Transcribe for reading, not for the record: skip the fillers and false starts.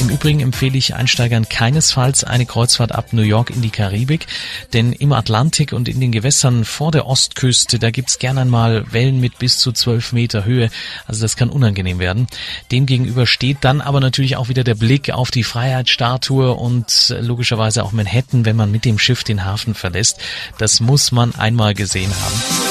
Im Übrigen empfehle ich Einsteigern keinesfalls eine Kreuzfahrt ab New York in die Karibik, denn im Atlantik und in den Gewässern vor der Ostküste, da gibt's gern einmal Wellen mit bis zu 12 Meter Höhe, also das kann unangenehm werden. Demgegenüber steht dann aber natürlich auch wieder der Blick auf die Freiheitsstatue und logischerweise auch Manhattan, wenn man mit dem Schiff den Hafen verlässt. Das muss man einmal gesehen haben.